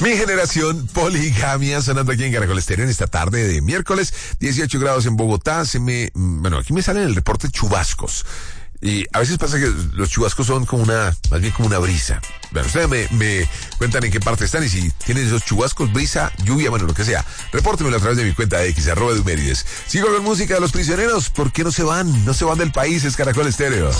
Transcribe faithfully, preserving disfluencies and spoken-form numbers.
Mi generación, poligamia, sonando aquí en Caracol Estéreo en esta tarde de miércoles, dieciocho grados en Bogotá. Se me, bueno, aquí me sale en el reporte chubascos. Y a veces pasa que los chubascos son como una, más bien como una brisa. Bueno, ustedes me, me cuentan en qué parte están y si tienen esos chubascos, brisa, lluvia, bueno, lo que sea. Repórtemelo a través de mi cuenta de X, arroba Dumérides. Sigo con música de Los Prisioneros. ¿Por qué no se van? No se van del país, es Caracol Estéreo.